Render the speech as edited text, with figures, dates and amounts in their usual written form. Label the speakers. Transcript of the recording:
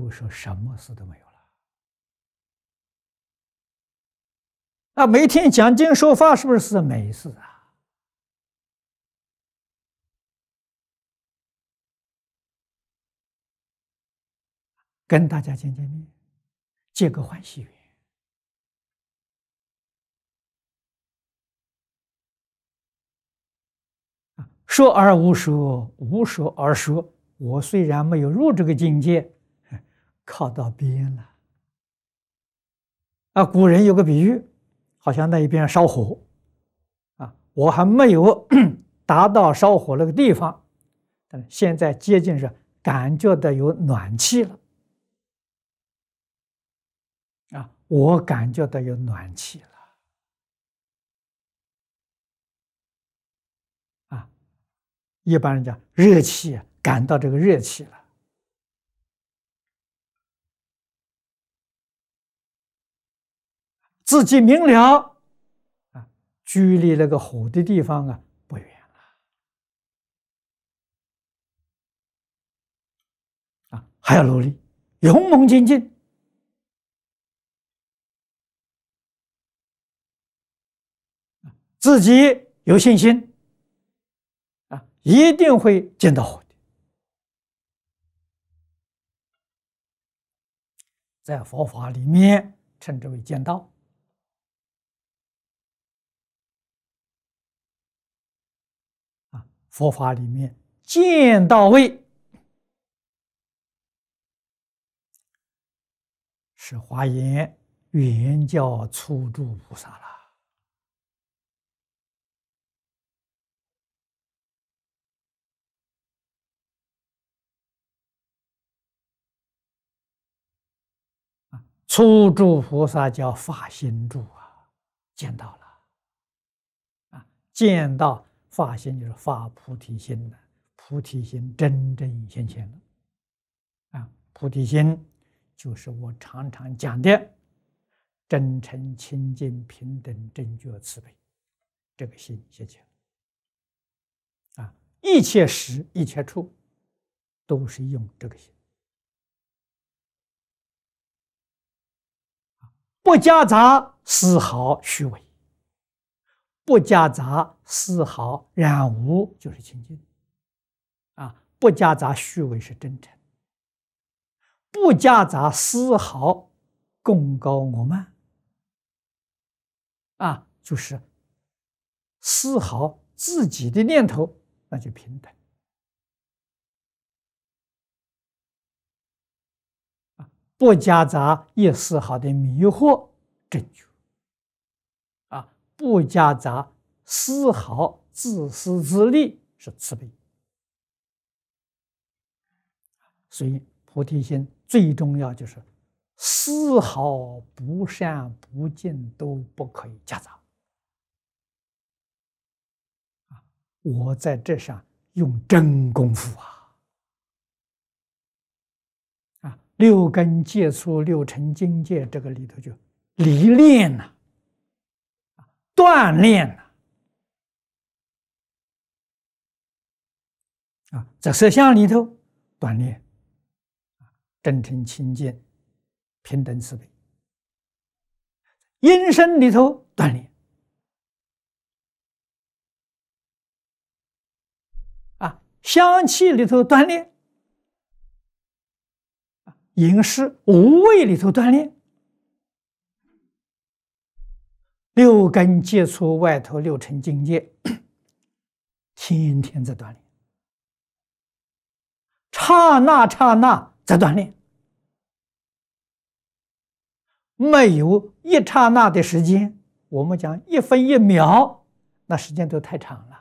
Speaker 1: 后说什么事都没有了。啊，每天讲经说法是不是没事啊？跟大家见见面，结个欢喜缘。说而无说，无说而说。我虽然没有入这个境界，靠到边了。啊，古人有个比喻，好像那一边烧火，啊，我还没有达到烧火那个地方，但现在接近是感觉到有暖气了。啊，我感觉到有暖气了。啊，一般人讲热气，感到这个热气了。自己明了，啊，距离那个火的地方啊不远了。啊，还要努力，勇猛精进。自己有信心，啊，一定会见到火的。在佛法里面称之为见道。啊，佛法里面见到位是华严原教初住菩萨了。初住菩萨叫发心住啊，见到了。啊，见到发心就是发菩提心了，菩提心真正现前了。啊，菩提心就是我常常讲的真诚、清净、平等、正觉、慈悲，这个心现前。啊，一切时一切处都是用这个心。不夹杂丝毫虚伪，不夹杂丝毫染污，就是清净。啊，不夹杂虚伪是真诚，不夹杂丝毫功高我慢，啊，就是丝毫自己的念头，那就平等。不夹杂一丝毫的迷惑，正觉。啊，不夹杂丝毫自私自利，是慈悲。所以菩提心最重要就是丝毫不善不净都不可以夹杂。我在这上用真功夫啊！六根接触六尘境界，这个里头就历练了，锻炼了。在色相里头锻炼真诚清净、平等慈悲；音声里头锻炼香气里头锻炼。饮食无味里头锻炼，六根接触外头六尘境界，天天在锻炼，刹那刹那在锻炼，没有一刹那的时间，我们讲1分1秒，那时间都太长了。